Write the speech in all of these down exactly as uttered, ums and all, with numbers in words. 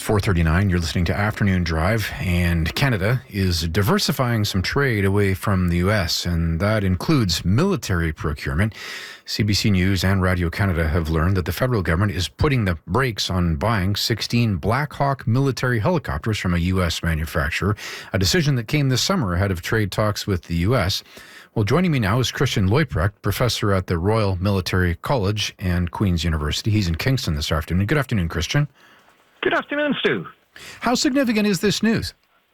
four thirty-nine, you're listening to Afternoon Drive, and Canada is diversifying some trade away from the U S, and that includes military procurement. C B C News and Radio-Canada have learned that the federal government is putting the brakes on buying sixteen Black Hawk military helicopters from a U S manufacturer, a decision that came this summer ahead of trade talks with the U S. Well, joining me now is Christian Leuprecht, professor at the Royal Military College and Queen's University. He's in Kingston this afternoon. Good afternoon, Christian. Good afternoon, Stu. How significant is this news?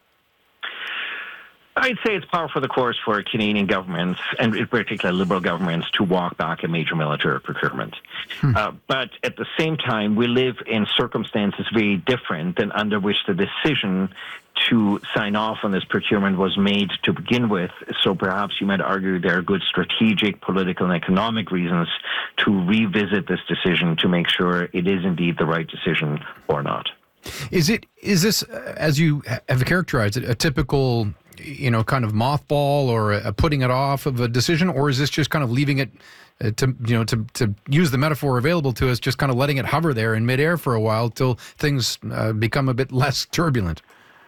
I'd say it's par for the course for Canadian governments, and in particular Liberal governments, to walk back a major military procurement. Hmm. Uh, but at the same time, we live in circumstances very different than under which the decision to sign off on this procurement was made to begin with. So perhaps you might argue there are good strategic, political, and economic reasons to revisit this decision to make sure it is indeed the right decision or not. Is it? Is this, as you have characterized it, a typical, you know, kind of mothball or a putting it off of a decision, or is this just kind of leaving it uh, to, you know, to, to use the metaphor available to us, just kind of letting it hover there in midair for a while till things uh, become a bit less turbulent?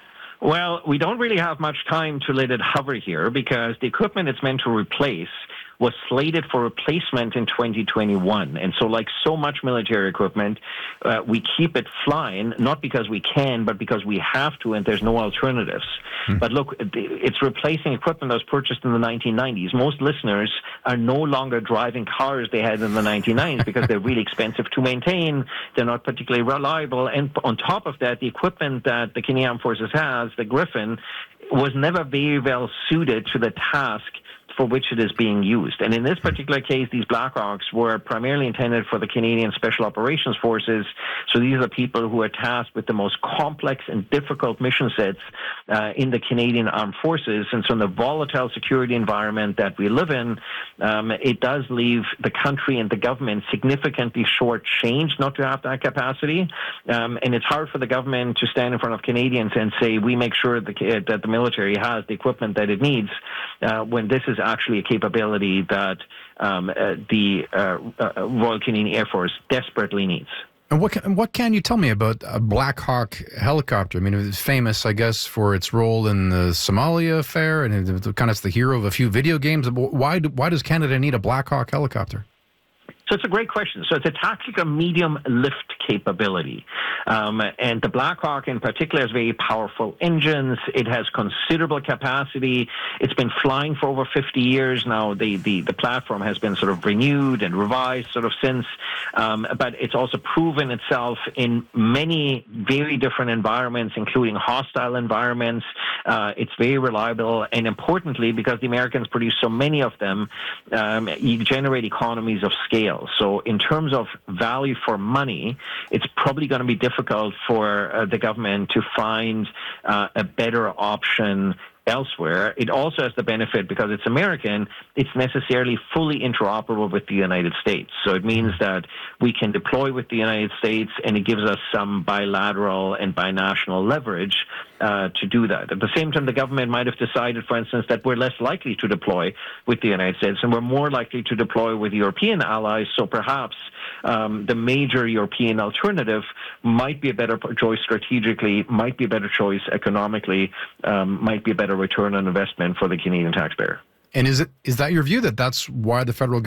Well, we don't really have much time to let it hover here because the equipment it's meant to replace was slated for replacement in twenty twenty-one. And so like so much military equipment, uh, we keep it flying, not because we can, but because we have to, and there's no alternatives. Hmm. But look, it's replacing equipment that was purchased in the nineteen nineties. Most listeners are no longer driving cars they had in the nineteen nineties because they're really expensive to maintain. They're not particularly reliable. And on top of that, the equipment that the Canadian Armed Forces has, the Griffin, was never very well suited to the task for which it is being used. And in this particular case, these Blackhawks were primarily intended for the Canadian Special Operations Forces. So these are people who are tasked with the most complex and difficult mission sets uh, in the Canadian Armed Forces. And so in the volatile security environment that we live in, um, it does leave the country and the government significantly short-changed not to have that capacity. Um, and it's hard for the government to stand in front of Canadians and say, we make sure the, that the military has the equipment that it needs, uh, when this is actually a capability that um, uh, the uh, uh, Royal Canadian Air Force desperately needs. And what can, what can you tell me about a Black Hawk helicopter? I mean, it was famous, I guess, for its role in the Somalia affair, and it was kind of the hero of a few video games. Why, do, why does Canada need a Black Hawk helicopter? So it's a great question. So it's a tactical medium lift capability. Um, and the Black Hawk in particular has very powerful engines. It has considerable capacity. It's been flying for over fifty years now. The, the, the platform has been sort of renewed and revised sort of since. Um, but it's also proven itself in many very different environments, including hostile environments. Uh, it's very reliable. And importantly, because the Americans produce so many of them, um, you generate economies of scale. So in terms of value for money, it's probably going to be difficult for uh, the government to find uh, a better option elsewhere. It also has the benefit, because it's American, it's necessarily fully interoperable with the United States. So it means that we can deploy with the United States, and it gives us some bilateral and binational leverage uh, to do that. At the same time, the government might have decided, for instance, that we're less likely to deploy with the United States, and we're more likely to deploy with European allies. So perhaps um, the major European alternative might be a better choice strategically, might be a better choice economically, um, might be a better return on investment for the Canadian taxpayer. And is it is that your view, that that's why the federal government